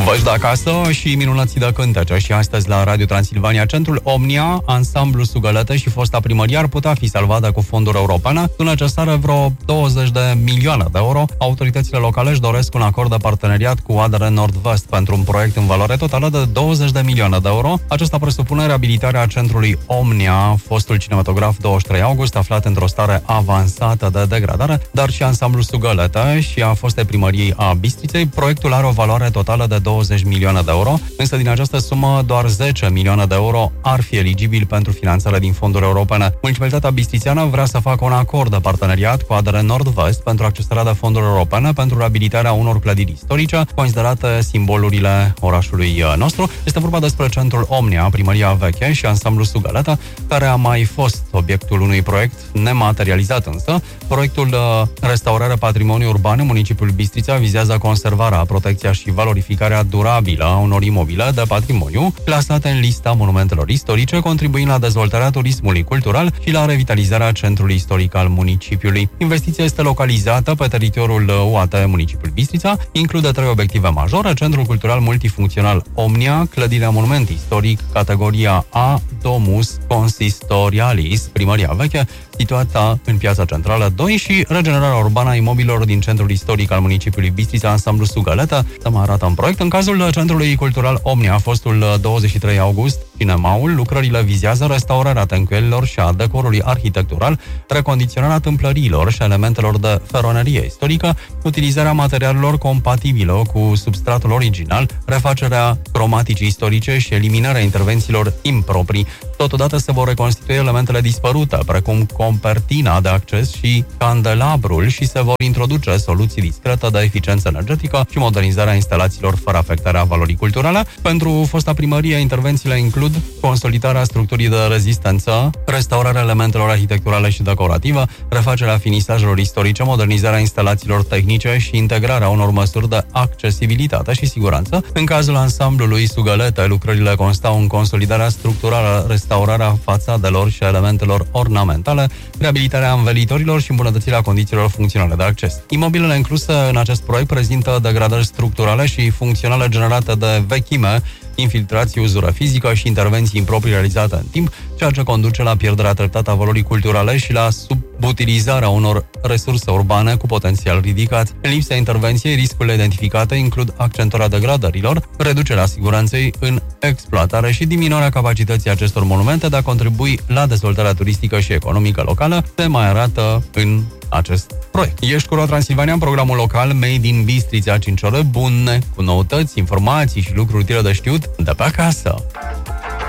Vă de acasă și minunății de cântece. Și astăzi la Radio Transilvania Centrul Omnia, ansamblu Sugălete și fosta primărie ar putea fi salvată cu fonduri europene. Sunt necesare vreo 20 de milioane de euro. Autoritățile locale își doresc un acord de parteneriat cu ADR Nord-Vest pentru un proiect în valoare totală de 20 de milioane de euro. Acesta presupune reabilitarea centrului Omnia, fostul cinematograf 23 august, aflat într-o stare avansată de degradare, dar și ansamblu Sugălete și a fostei primăriei a Bistriței. Proiectul are o valoare totală de 20 milioane de euro, însă din această sumă doar 10 milioane de euro ar fi eligibil pentru finanțare din fonduri europene. Municipalitatea bistrițeană vrea să facă un acord de parteneriat cu ADR Nord-Vest pentru accesarea de fonduri europene pentru reabilitarea unor clădiri istorice considerate simbolurile orașului nostru. Este vorba despre centrul Omnia, primăria veche și ansamblu Sugălete, care a mai fost obiectul unui proiect nematerializat însă. Proiectul Restaurare Patrimoniului Urban în municipiul Bistrița vizează conservarea, protecția și valorificarea durabilă a unor imobile de patrimoniu clasate în lista monumentelor istorice, contribuind la dezvoltarea turismului cultural și la revitalizarea centrului istoric al municipiului. Investiția este localizată pe teritoriul UAT municipiul Bistrița, include 3 obiective majore: Centrul Cultural Multifuncțional Omnia, clădirea monument istoric categoria A, Domus Consistorialis, primăria veche, situată în piața centrală 2, și regenerarea urbană a imobililor din centrul istoric al municipiului Bistrița, ansamblu Sugălete. Să mă arată în proiect. În cazul Centrului Cultural Omnia, fostul 23 august, cinemaul, lucrările vizează restaurarea tencuielilor și a decorului arhitectural, recondiționarea tâmplăriilor și elementelor de feronerie istorică, utilizarea materialelor compatibile cu substratul original, refacerea cromaticii istorice și eliminarea intervențiilor improprii. Totodată se vor reconstitui elementele dispărute, precum copertina de acces și candelabrul, și se vor introduce soluții discrete de eficiență energetică și modernizarea instalațiilor fără afectarea valorii culturale. Pentru fosta primărie, intervențiile includ consolidarea structurii de rezistență, restaurarea elementelor arhitecturale și decorative, refacerea finisajelor istorice, modernizarea instalațiilor tehnice și integrarea unor măsuri de accesibilitate și siguranță. În cazul ansamblului Sugălete, lucrările constau în consolidarea structurală, restaurarea fațadelor și elementelor ornamentale, reabilitarea învelitorilor și îmbunătățirea condițiilor funcționale de acces. Imobilele incluse în acest proiect prezintă degradări structurale și funcționale generate de vechime, infiltrații, uzură fizică și intervenții improprii realizate în timp, ceea ce conduce la pierderea treptată a valorii culturale și la subutilizarea unor resurse urbane cu potențial ridicat. În lipsa intervenției, riscurile identificate includ accentuarea degradărilor, reducerea siguranței în exploatare și diminuarea capacității acestor monumente de a contribui la dezvoltarea turistică și economică locală, se mai arată în acest proiect. Ești cu Ro Transilvania în programul local Made in Bistrița, 5 ore bune, cu noutăți, informații și lucruri utile de știut de pe acasă.